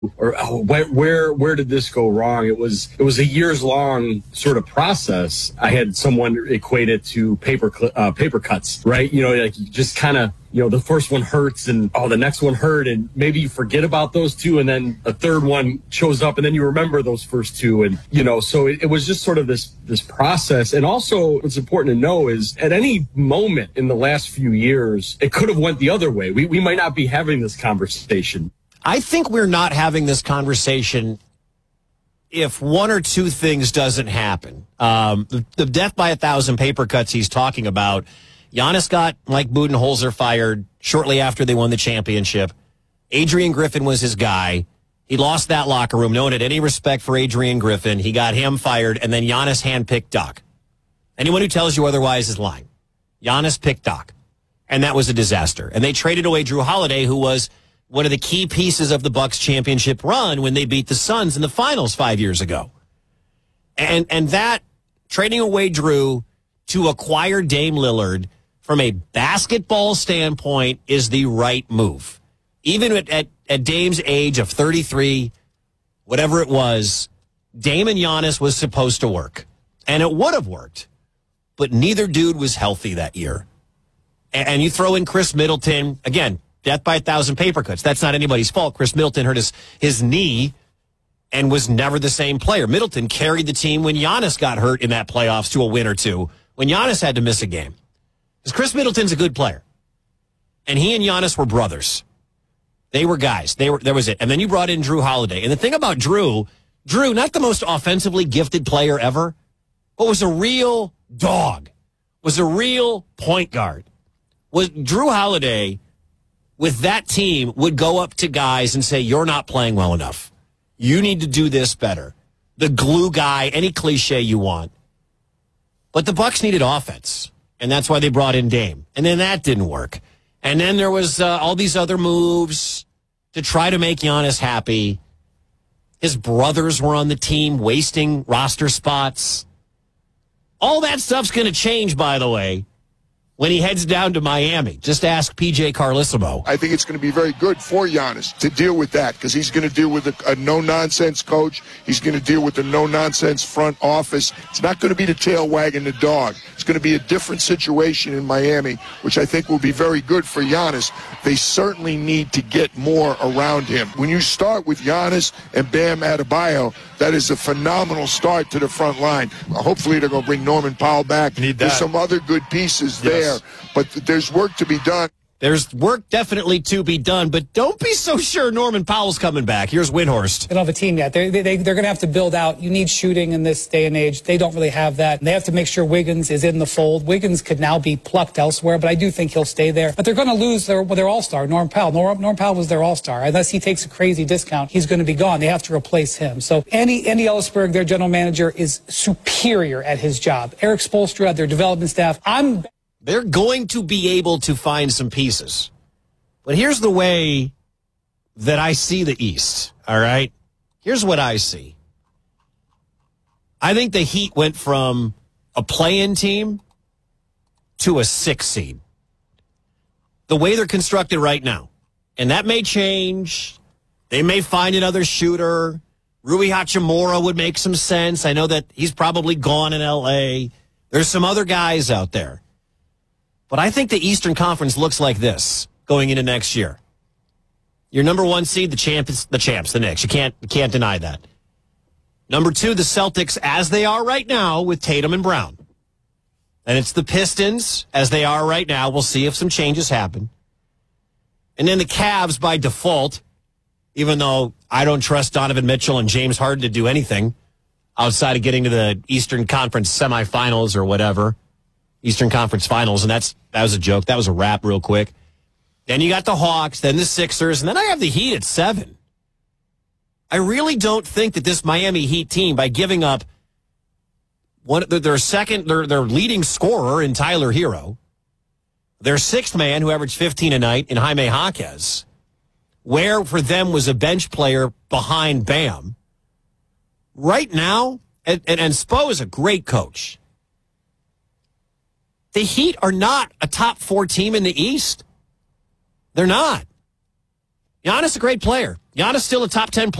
or where did this go wrong? It was a years long sort of process. I had someone equate it to paper cuts, right? Like you just kind of, the first one hurts and the next one hurt, and maybe you forget about those two, and then a third one shows up, and then you remember those first two, and so it was just sort of this process. And also, what's important to know is at any moment in the last few years, it could have went the other way. We might not be having this conversation. I think we're not having this conversation if one or two things doesn't happen. The death by 1,000 paper cuts he's talking about, Giannis got Mike Budenholzer fired shortly after they won the championship. Adrian Griffin was his guy. He lost that locker room. No one had any respect for Adrian Griffin. He got him fired, and then Giannis handpicked Doc. Anyone who tells you otherwise is lying. Giannis picked Doc, and that was a disaster. And they traded away Drew Holiday, who was one of the key pieces of the Bucks championship run when they beat the Suns in the finals 5 years ago. And that trading away Drew to acquire Dame Lillard from a basketball standpoint is the right move. Even at Dame's age of 33, whatever it was, Dame and Giannis was supposed to work. And it would have worked. But neither dude was healthy that year. And you throw in Chris Middleton, again, death by 1,000 paper cuts. That's not anybody's fault. Chris Middleton hurt his knee and was never the same player. Middleton carried the team when Giannis got hurt in that playoffs to a win or two, when Giannis had to miss a game. Because Chris Middleton's a good player. And he and Giannis were brothers. They were guys. There was it. And then you brought in Drew Holiday. And the thing about Drew, not the most offensively gifted player ever, but was a real dog, was a real point guard. Was Drew Holiday, with that team, would go up to guys and say, you're not playing well enough. You need to do this better. The glue guy, any cliche you want. But the Bucks needed offense, and that's why they brought in Dame. And then that didn't work. And then there was all these other moves to try to make Giannis happy. His brothers were on the team, wasting roster spots. All that stuff's going to change, by the way, when he heads down to Miami. Just ask PJ Carlesimo. I think it's going to be very good for Giannis to deal with that, because he's going to deal with a no-nonsense coach. He's going to deal with a no-nonsense front office. It's not going to be the tail wagging the dog. It's going to be a different situation in Miami, which I think will be very good for Giannis. They certainly need to get more around him. When you start with Giannis and Bam Adebayo, that is a phenomenal start to the front line. Hopefully they're going to bring Norman Powell back. There's some other good pieces there, but there's work to be done. There's work definitely to be done, but don't be so sure Norman Powell's coming back. Here's Windhorst. They don't have a team yet. They're going to have to build out. You need shooting in this day and age. They don't really have that. They have to make sure Wiggins is in the fold. Wiggins could now be plucked elsewhere, but I do think he'll stay there. But they're going to lose their all-star, Norm Powell. Norm Powell was their all-star. Unless he takes a crazy discount, he's going to be gone. They have to replace him. So Andy Ellisberg, their general manager, is superior at his job. Eric Spoelstra, their development staff. They're going to be able to find some pieces. But here's the way that I see the East, all right? Here's what I see. I think the Heat went from a play-in team to a 6 seed. The way they're constructed right now. And that may change. They may find another shooter. Rui Hachimura would make some sense. I know that he's probably gone in L.A. There's some other guys out there. But I think the Eastern Conference looks like this going into next year. Your number one seed, the champs, the Knicks. You can't deny that. Number 2, the Celtics, as they are right now with Tatum and Brown. And it's the Pistons, as they are right now. We'll see if some changes happen. And then the Cavs by default, even though I don't trust Donovan Mitchell and James Harden to do anything outside of getting to the Eastern Conference semifinals or whatever. Eastern Conference Finals, and that was a joke. That was a wrap real quick. Then you got the Hawks, then the Sixers, and then I have the Heat at 7. I really don't think that this Miami Heat team, by giving up their leading scorer in Tyler Hero, their 6th man who averaged 15 a night in Jaime Jaquez, where for them was a bench player behind Bam. Right now, and Spo is a great coach. The Heat are not a top 4 team in the East. They're not. Giannis a great player. Giannis still a top 10 player.